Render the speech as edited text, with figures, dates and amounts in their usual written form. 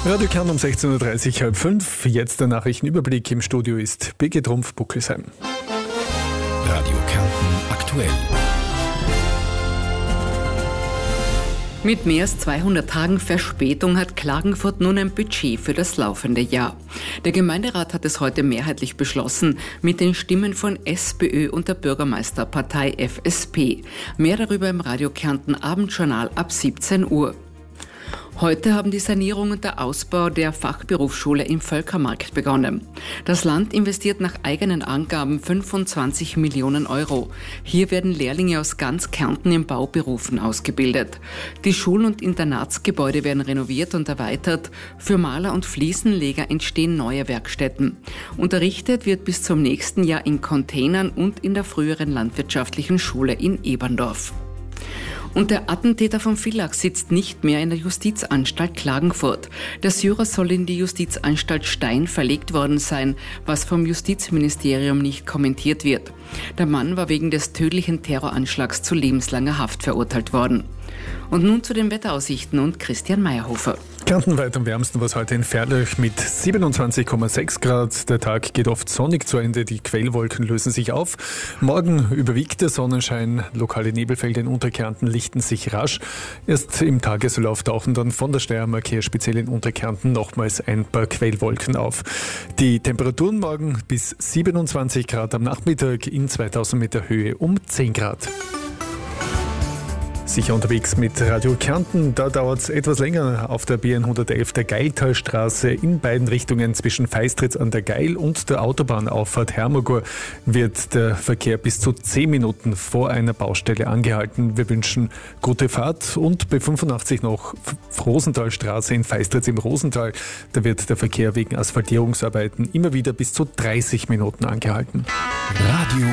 Radio Kärnten um 16.30 Uhr, 4:30. Jetzt der Nachrichtenüberblick. Im Studio ist Birgit Rumpf-Buckelsheim. Radio Kärnten aktuell. Mit mehr als 200 Tagen Verspätung hat Klagenfurt nun ein Budget für das laufende Jahr. Der Gemeinderat hat es heute mehrheitlich beschlossen, mit den Stimmen von SPÖ und der Bürgermeisterpartei FSP. Mehr darüber im Radio Kärnten Abendjournal ab 17 Uhr. Heute haben die Sanierung und der Ausbau der Fachberufsschule im Völkermarkt begonnen. Das Land investiert nach eigenen Angaben 25 Millionen Euro. Hier werden Lehrlinge aus ganz Kärnten in Bauberufen ausgebildet. Die Schul- und Internatsgebäude werden renoviert und erweitert. Für Maler und Fliesenleger entstehen neue Werkstätten. Unterrichtet wird bis zum nächsten Jahr in Containern und in der früheren landwirtschaftlichen Schule in Eberndorf. Und der Attentäter von Villach sitzt nicht mehr in der Justizanstalt Klagenfurt. Der Syrer soll in die Justizanstalt Stein verlegt worden sein, was vom Justizministerium nicht kommentiert wird. Der Mann war wegen des tödlichen Terroranschlags zu lebenslanger Haft verurteilt worden. Und nun zu den Wetteraussichten und Christian Meyerhofer. Kärnten weit am wärmsten war es heute in Verlöch mit 27,6 Grad. Der Tag geht oft sonnig zu Ende, die Quellwolken lösen sich auf. Morgen überwiegt der Sonnenschein, lokale Nebelfelder in Unterkärnten lichten sich rasch. Erst im Tagesverlauf tauchen dann von der Steiermark her, speziell in Unterkärnten, nochmals ein paar Quellwolken auf. Die Temperaturen morgen bis 27 Grad am Nachmittag, in 2000 Meter Höhe um 10 Grad. Sicher unterwegs mit Radio Kärnten. Da dauert es etwas länger auf der B111 der Geiltalstraße in beiden Richtungen zwischen Feistritz an der Geil und der Autobahnauffahrt Hermagor wird der Verkehr bis zu 10 Minuten vor einer Baustelle angehalten. Wir wünschen gute Fahrt und B85 noch Rosenthalstraße in Feistritz im Rosental. Da wird der Verkehr wegen Asphaltierungsarbeiten immer wieder bis zu 30 Minuten angehalten. Radio